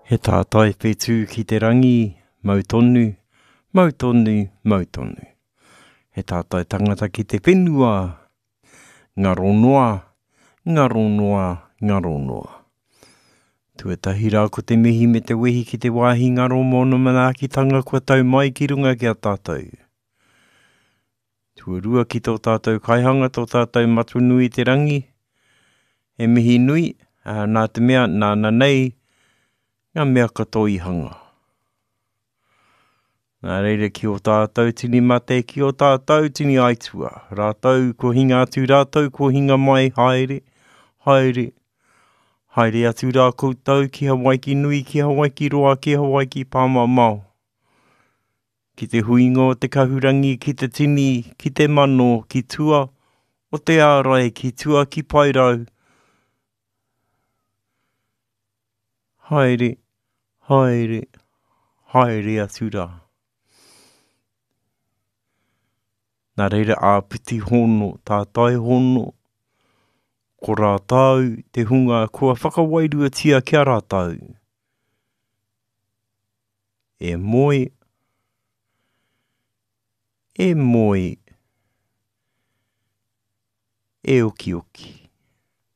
He tātai whetū ki te rangi, mautonu, mautonu, mautonu. He tātai tangata ki te whenua, ngaro noa, ngaro noa, ngaro noa. Tuatahi rā ko te mihi me te wehi ki te wāhi ngaro mono manaakitanga kua tau mai ki runga ki a tātou. Tuarua ki tō tātou kaihanga, tō tātou matu nui te rangi, he mihi nui, nā te mea, nāna nei, ngā mea katoa i hanga. Nā reira ki o tātou tini mate, ki o tātou tini aitua. Rātou ko hinga atu, rātou ko hinga mai, haere, haere. Haere atu rā koutou ki Hawaii ki nui, ki Hawaii ki roa, ki Hawaii ki pāmamau. Ki te huingo, te kahurangi, ki te tini, ki te mano, ki tua, o te ārai, ki tua, ki pairau. Haere, haere, haere atu rā. Nā reira āpiti hono, tātai hono, ko rātau, te hunga, kua whakawairua tia kia rātau. E moe, e moe, e oki oki.